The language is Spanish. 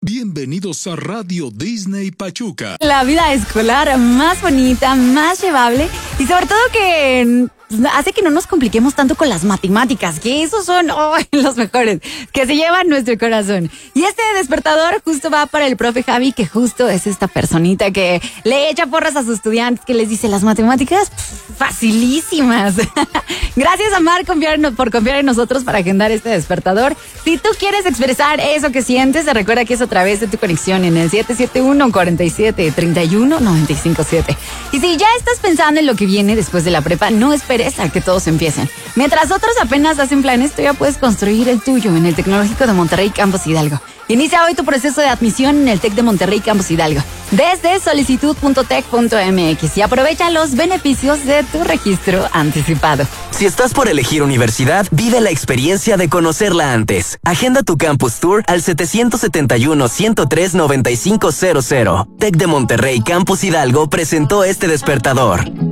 Bienvenidos a Radio Disney Pachuca. La vida escolar más bonita, más llevable y sobre todo que hace que no nos compliquemos tanto con las matemáticas, que esos son los mejores, que se llevan nuestro corazón. Y este despertador justo va para el profe Javi, que justo es esta personita que le echa porras a sus estudiantes, que les dice las matemáticas facilísimas. Gracias a Mar por confiar en nosotros para agendar este despertador. Si tú quieres expresar eso que sientes, te recuerda que es a través de tu conexión en el 771-47-31-957. Y si ya estás pensando en lo que viene después de la prepa, no esperes a que todos empiecen. Mientras otros apenas hacen planes, tú ya puedes construir el tuyo en el Tecnológico de Monterrey Campus Hidalgo. Inicia hoy tu proceso de admisión en el TEC de Monterrey Campus Hidalgo desde solicitud.tec.mx y aprovecha los beneficios de tu registro anticipado. Si estás por elegir universidad, vive la experiencia de conocerla antes. Agenda tu Campus Tour al 771-103-9500. TEC de Monterrey Campus Hidalgo presentó este despertador.